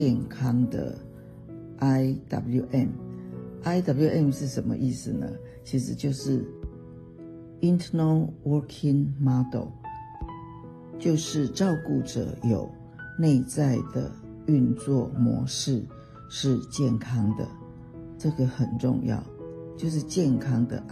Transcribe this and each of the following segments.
健康的 IWM。IWM 是什么意思呢？其实就是 Internal Working Model， 就是照顾者有内在的运作模式是健康的，这个很重要，就是健康的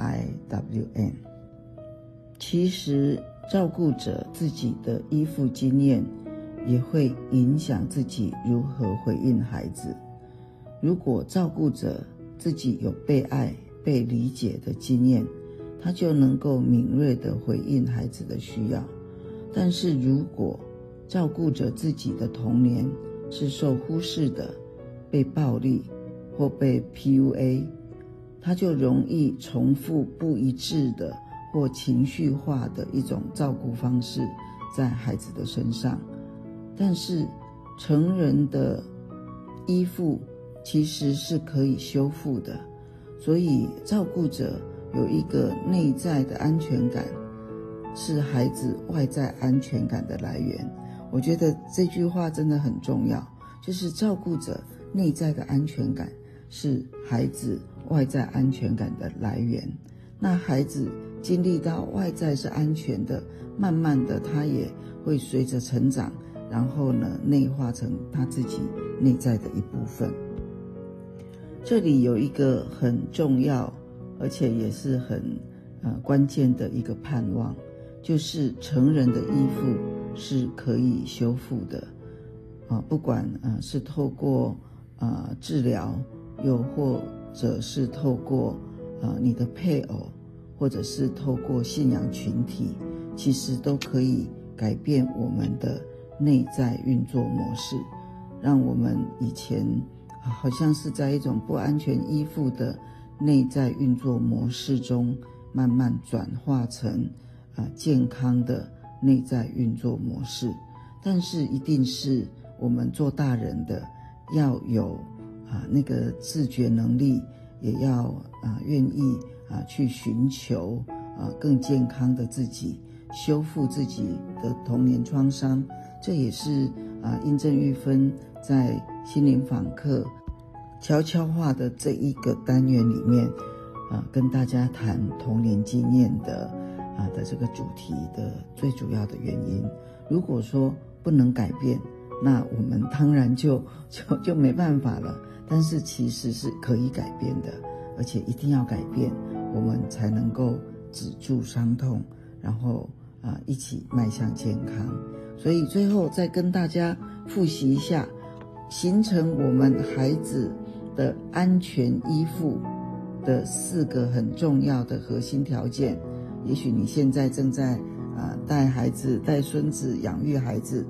IWM。 其实照顾者自己的依附经验也会影响自己如何回应孩子。如果照顾者自己有被爱、被理解的经验，他就能够敏锐地回应孩子的需要。但是如果照顾者自己的童年是受忽视的，被暴力或被 PUA， 他就容易重复不一致的或情绪化的一种照顾方式在孩子的身上。但是成人的依附其实是可以修复的，所以照顾者有一个内在的安全感，是孩子外在安全感的来源。我觉得这句话真的很重要，就是照顾者内在的安全感是孩子外在安全感的来源。那孩子经历到外在是安全的，慢慢的他也会随着成长，然后呢内化成他自己内在的一部分。这里有一个很重要而且也是很关键的一个盼望，就是成人的依附是可以修复的，不管是透过治疗，又或者是透过你的配偶，或者是透过信仰群体，其实都可以改变我们的内在运作模式，让我们以前好像是在一种不安全依附的内在运作模式中，慢慢转化成健康的内在运作模式。但是一定是我们做大人的要有那个自觉能力，也要愿意去寻求更健康的自己，修复自己的童年创伤。这也是殷正玉芬在心灵访客悄悄话的这一个单元里面跟大家谈童年经验的这个主题的最主要的原因。如果说不能改变，那我们当然就没办法了，但是其实是可以改变的，而且一定要改变，我们才能够止住伤痛，然后一起迈向健康。所以最后再跟大家复习一下，形成我们孩子的安全依附的4个很重要的核心条件。也许你现在正在带孩子、带孙子、养育孩子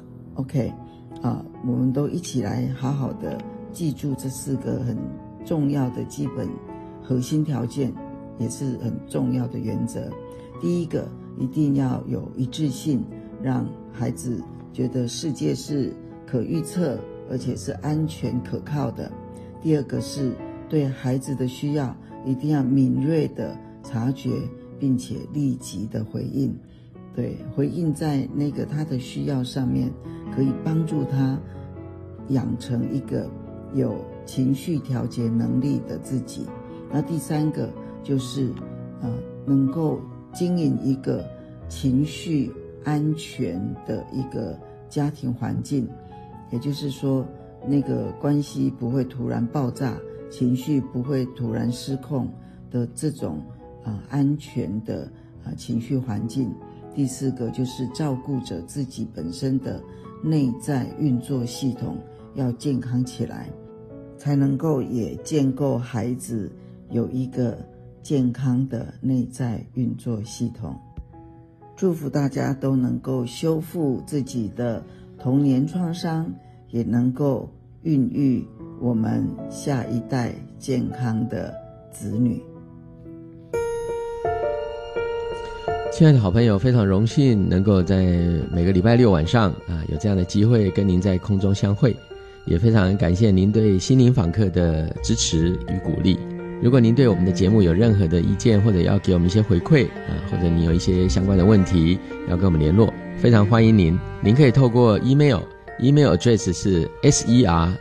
OK 我们都一起来好好的记住这4个很重要的基本核心条件，也是很重要的原则。第一个，一定要有一致性，让孩子觉得世界是可预测而且是安全可靠的。第二个是对孩子的需要一定要敏锐的察觉，并且立即的回应。对，回应在那个他的需要上面，可以帮助他养成一个有情绪调节能力的自己。那第3个就是能够经营一个情绪安全的一个家庭环境，也就是说那个关系不会突然爆炸，情绪不会突然失控的这种安全的情绪环境。第4个就是照顾者自己本身的内在运作系统要健康起来，才能够也建构孩子有一个健康的内在运作系统。祝福大家都能够修复自己的童年创伤，也能够孕育我们下一代健康的子女。 亲爱的好朋友，非常荣幸能够在每个礼拜六晚上有这样的机会跟您在空中相会，也非常感谢您对心灵访客的支持与鼓励。如果您对我们的节目有任何的意见，或者要给我们一些回馈或者你有一些相关的问题要跟我们联络，非常欢迎您可以透过 email email address 是